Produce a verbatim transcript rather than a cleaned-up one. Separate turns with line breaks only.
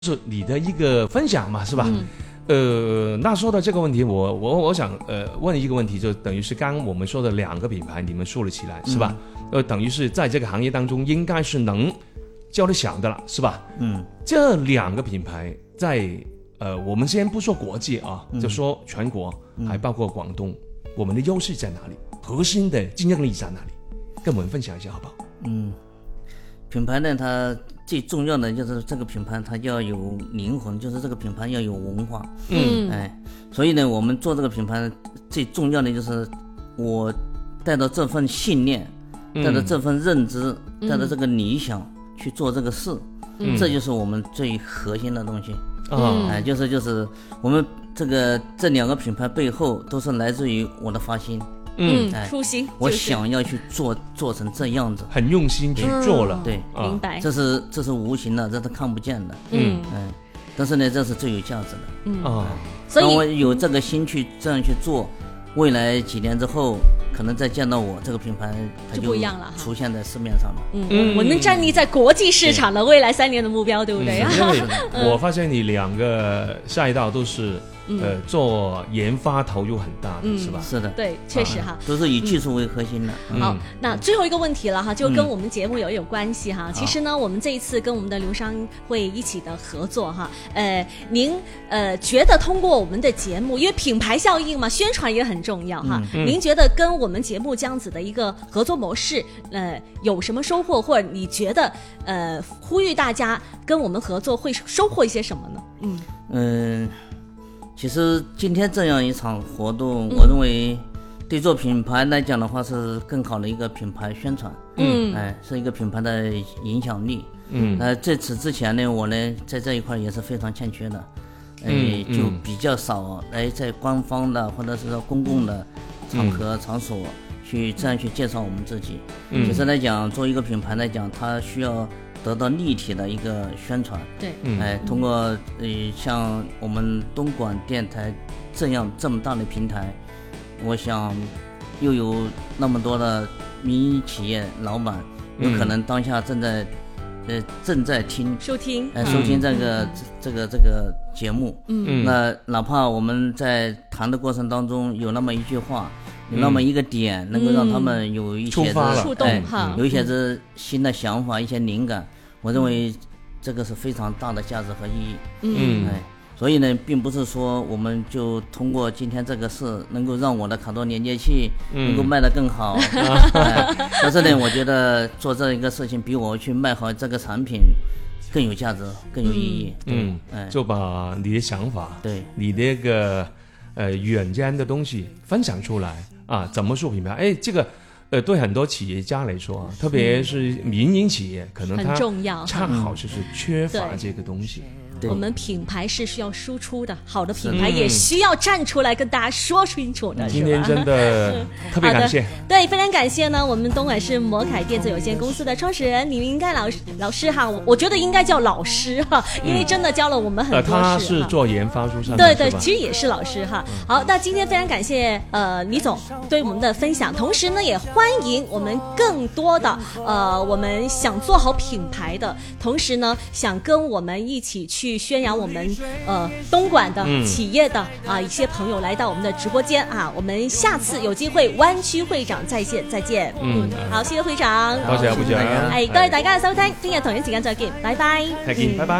是你的一个分享嘛，是吧？嗯、呃，那说到这个问题，我我我想呃问一个问题，就等于是刚刚我们说的两个品牌，你们说了起来，是吧？嗯、呃，等于是在这个行业当中，应该是能叫得响的了，是吧？嗯，这两个品牌在呃，我们先不说国际啊，就说全国，嗯、还包括广东，我们的优势在哪里？核心的竞争力在哪里？跟我们分享一下好不好？
嗯，品牌呢，它最重要的就是这个品牌它要有灵魂，就是这个品牌要有文化。嗯，哎，所以呢，我们做这个品牌最重要的就是我带着这份信念，嗯、带着这份认知，嗯、带着这个理想去做这个事，嗯、这就是我们最核心的东西。嗯，哎，就是就是我们这个这两个品牌背后都是来自于我的发心。
嗯，哎、初心、就是，
我想要去做做成这样子，
很用心去做了。
嗯、对，
啊、明白。
这是这是无形的，这是看不见的。嗯，哎，但是呢，这是最有价值的。嗯啊，所以当我有这个心去这样去做，未来几年之后，可能再见到我这个品牌，它就不一样了，出现在市面上了。
嗯，嗯我能站立在国际市场的未来三年的目标，对不对？
因为我发现你两个赛道都是。呃，做研发投入很大的，嗯、是吧？
是的，
对，确实哈，
啊、都是以技术为核心的。
嗯、好，那最后一个问题了哈，就跟我们节目有有关系哈。嗯、其实呢，我们这一次跟我们的流商会一起的合作哈，呃，您呃觉得通过我们的节目，因为品牌效应嘛，宣传也很重要哈。嗯、您觉得跟我们节目这样子的一个合作模式，呃，有什么收获，或者你觉得呃呼吁大家跟我们合作会收获一些什么呢？嗯
嗯。其实今天这样一场活动，嗯、我认为对做品牌来讲的话是更好的一个品牌宣传，嗯，哎，是一个品牌的影响力，嗯，呃，在此之前呢，我呢在这一块也是非常欠缺的，哎，嗯嗯、就比较少来在官方的或者是说公共的场合、嗯、场所去这样去介绍我们自己。嗯、其实来讲，做一个品牌来讲，它需要得到立体的一个宣传，
对，
哎，通过呃像我们东莞电台这样这么大的平台，我想又有那么多的民营企业老板，有可能当下正在呃正在听
收听，
哎，收听这个、嗯、这个这个节目，嗯，那哪怕我们在谈的过程当中有那么一句话。有那么一个点，能够让他们有一些
触动哈，
有一些这新的想法、一些灵感，我认为这个是非常大的价值和意义。嗯，哎，所以呢，并不是说我们就通过今天这个事，能够让我的卡多连接器能够卖得更好。哎，但是呢，我觉得做这一个事情比我去卖好这个产品更有价值、更有意义。
嗯，哎，就把你的想法，
对，
你那个呃远见的东西分享出来。啊，怎么做品牌？哎，这个，呃，对很多企业家来说，特别是民营企业，可能它
很重要，
恰好就是缺乏这个东西。
我们品牌是需要输出的，好的品牌也需要站出来跟大家说清楚的。
今天真的特别感谢，
对，非常感谢呢，我们东莞市摩凯电子有限公司的创始人李明盖老师老师哈，我觉得应该叫老师哈，因为真的教了我们很多事。
呃、他是做研发出身的，
对对，其实也是老师哈。好，那今天非常感谢呃李总对我们的分享，同时呢，也欢迎我们更多的呃我们想做好品牌的，同时呢，想跟我们一起去。去宣扬我们呃东莞的企业的啊、嗯呃、一些朋友来到我们的直播间啊，我们下次有机会灣區會長再見再見。嗯，好，謝謝會長，
多謝會長，
係多謝大家嘅收聽，聽日同一時間再見，拜拜。
再見，拜拜。